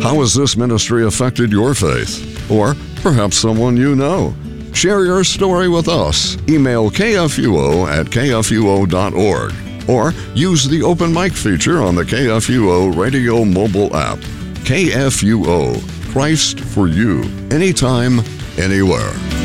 How has this ministry affected your faith? Or perhaps someone you know? Share your story with us. Email kfuo@kfuo.org or use the open mic feature on the KFUO Radio mobile app. KFUO, Christ for you, anytime, anywhere.